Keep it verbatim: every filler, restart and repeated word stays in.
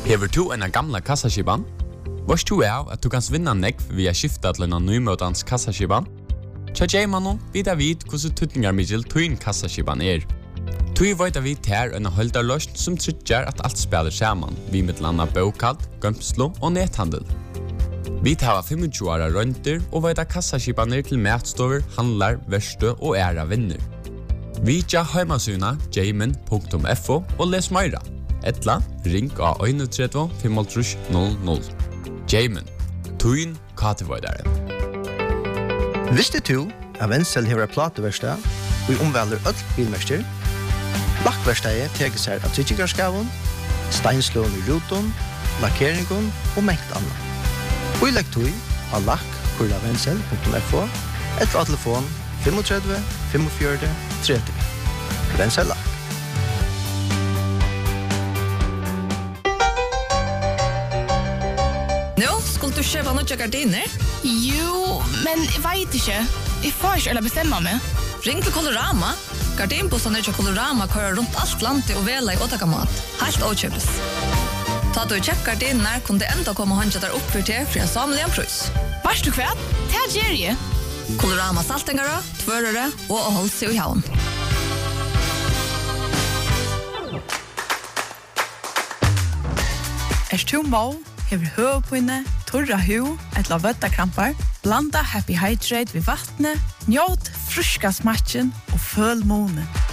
Hever du en gamla kassaskiban? Vars du er at du kan vinna nekv via skifta til en nymøtans kassaskiban? Tja J-mannen vidar vid hvordan tutningar middel tuin kassaskiban er. Tui vita vi ter en holdarløst som tryggjar at alt spelar saman, vi med landa bokald, gømslo og nethandel. Vi tar tjuefem åra rønter og vita kassaskibaner til matstover, handlar, verstø og æra vinner. Vi tja heimasuna jamin punktum f o og les meira. Etla, ring av tre en fem null null. Jamin, tuin katevoidaren. Visste du at Wenzel hever plateverstad og i omvelder öll bilmester? Lakkverstadet teker seg av tryggarskavun, steinslån i ruton, lakkeringen og mengt annet. Og i lekktøy av lakk kurla wenzel punktum f o etter av telefon tre fem fem fire tre tre. Wenzel lakk. Nå, skulle du kjøpe noen gardiner? Jo, men jeg vet ikke. Jeg får ikke eller bestemme meg. Ring til Colorama. Gardinbussene til Colorama kører rundt alt landet og vela i åttakamat. Helt åkjøpes. Ta du kjøpt gardiner, kunne det enda komme håndja der opp for til for en samlig en prøys. Vars du kvært? Det er Jerry. Colorama saltingere, tvørere og å holde seg i havn. Er du må, hever høvpinne, torra hu, et la vøttakrampar, blanda Happy Hydrate ved vattnet, njåt fruska smatchen og føl måne.